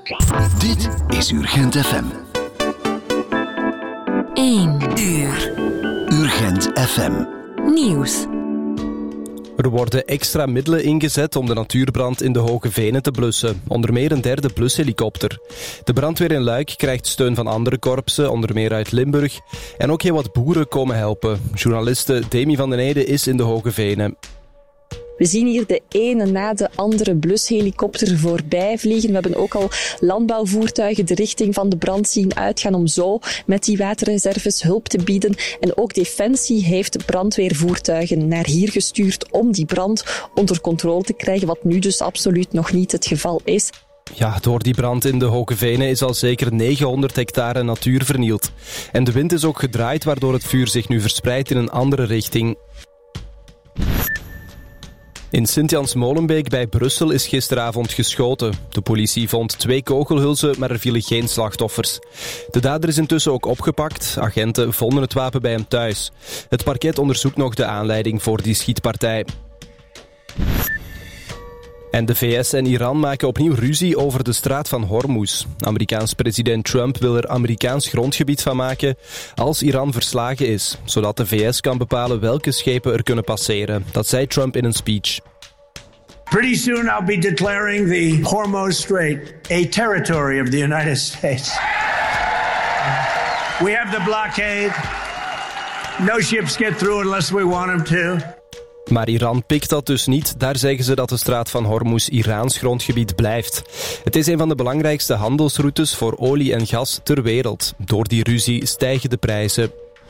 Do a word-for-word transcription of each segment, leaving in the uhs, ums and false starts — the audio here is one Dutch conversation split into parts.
Dit is Urgent F M. één uur. Urgent F M. Nieuws. Er worden extra middelen ingezet om de natuurbrand in de Hoge Venen te blussen. Onder meer een derde blushelikopter. De brandweer in Luik krijgt steun van andere korpsen, onder meer uit Limburg. En ook heel wat boeren komen helpen. Journaliste Demi van den Eijden is in de Hoge Venen. We zien hier de ene na de andere blushelikopter voorbij vliegen. We hebben ook al landbouwvoertuigen de richting van de brand zien uitgaan om zo met die waterreserves hulp te bieden. En ook Defensie heeft brandweervoertuigen naar hier gestuurd om die brand onder controle te krijgen, wat nu dus absoluut nog niet het geval is. Ja, door die brand in de Hoge Venen is al zeker negenhonderd hectare natuur vernield. En de wind is ook gedraaid, waardoor het vuur zich nu verspreidt in een andere richting. In Sint-Jans-Molenbeek bij Brussel is gisteravond geschoten. De politie vond twee kogelhulzen, maar er vielen geen slachtoffers. De dader is intussen ook opgepakt. Agenten vonden het wapen bij hem thuis. Het parket onderzoekt nog de aanleiding voor die schietpartij. En de V S en Iran maken opnieuw ruzie over de straat van Hormuz. Amerikaans president Trump wil er Amerikaans grondgebied van maken als Iran verslagen is, zodat de V S kan bepalen welke schepen er kunnen passeren. Dat zei Trump in een speech. Pretty soon I'll be declaring the Hormuz Strait a territory of the United States. We have the blockade. No ships get through unless we want them to. Maar Iran pikt dat dus niet. Daar zeggen ze dat de straat van Hormuz Iraans grondgebied blijft. Het is een van de belangrijkste handelsroutes voor olie en gas ter wereld. Door die ruzie stijgen de prijzen.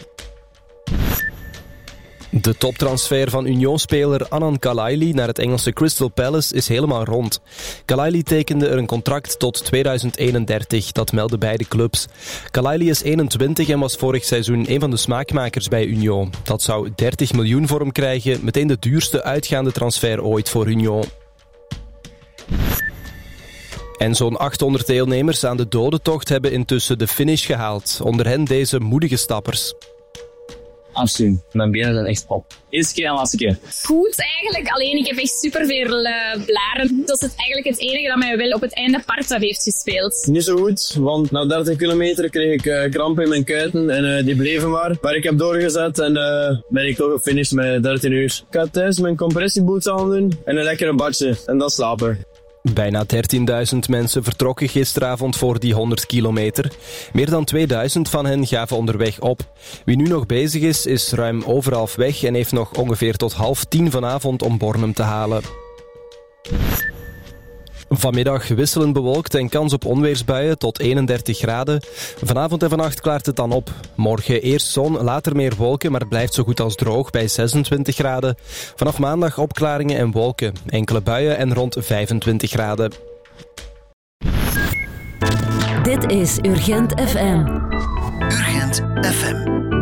De toptransfer van Union-speler Anand Kalaili naar het Engelse Crystal Palace is helemaal rond. Kalaili tekende er een contract tot tweeduizend eenendertig, dat melden beide clubs. Kalaili is eenentwintig en was vorig seizoen een van de smaakmakers bij Union. Dat zou dertig miljoen voor hem krijgen, meteen de duurste uitgaande transfer ooit voor Union. En zo'n achthonderd deelnemers aan de dodentocht hebben intussen de finish gehaald. Onder hen deze moedige stappers. Absoluut. Mijn benen zijn echt pop. Eerste keer en laatste keer. Goed eigenlijk, alleen ik heb echt superveel uh, blaren. Dat is het eigenlijk het enige dat mij wel op het einde part af heeft gespeeld. Niet zo goed, want na dertig kilometer kreeg ik uh, krampen in mijn kuiten en uh, die bleven maar. Maar ik heb doorgezet en uh, ben ik toch gefinished met dertien uur. Ik ga thuis mijn compressieboots aandoen en een lekkere badje en dan slapen. Bijna dertienduizend mensen vertrokken gisteravond voor die honderd kilometer. Meer dan tweeduizend van hen gaven onderweg op. Wie nu nog bezig is, is ruim overal weg en heeft nog ongeveer tot half tien vanavond om Bornem te halen. Vanmiddag wisselend bewolkt en kans op onweersbuien tot eenendertig graden. Vanavond en vannacht klaart het dan op. Morgen eerst zon, later meer wolken, maar het blijft zo goed als droog bij zesentwintig graden. Vanaf maandag opklaringen en wolken. Enkele buien en rond vijfentwintig graden. Dit is Urgent F M. Urgent F M.